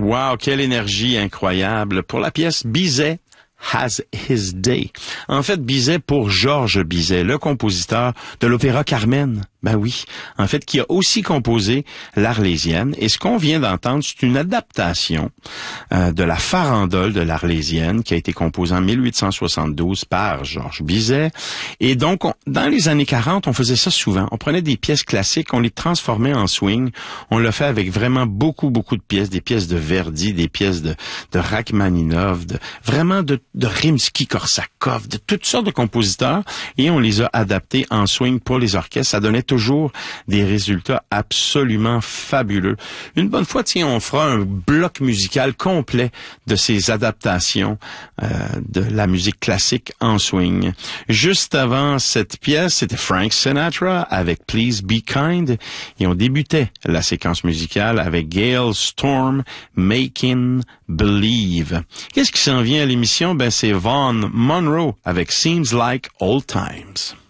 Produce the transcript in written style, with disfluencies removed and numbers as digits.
Wow, quelle énergie incroyable pour la pièce Bizet Has His Day. En fait, Bizet pour Georges Bizet, le compositeur de l'opéra Carmen. Ben oui, en fait, qui a aussi composé l'Arlésienne. Et ce qu'on vient d'entendre, c'est une adaptation de la farandole de l'Arlésienne qui a été composée en 1872 par Georges Bizet. Et donc, dans les années 40, on faisait ça souvent. On prenait des pièces classiques, on les transformait en swing. On l'a fait avec vraiment beaucoup de pièces, des pièces de Verdi, des pièces de Rachmaninov, de Rimsky-Korsakov, de toutes sortes de compositeurs. Et on les a adaptés en swing pour les orchestres. Ça donnait toujours des résultats absolument fabuleux. Une bonne fois, tiens, on fera un bloc musical complet de ces adaptations de la musique classique en swing. Juste avant cette pièce, c'était Frank Sinatra avec Please Be Kind et on débutait la séquence musicale avec Gale Storm, Making Believe. Qu'est-ce qui s'en vient à l'émission? Ben, c'est Vaughn Monroe avec Seems Like Old Times.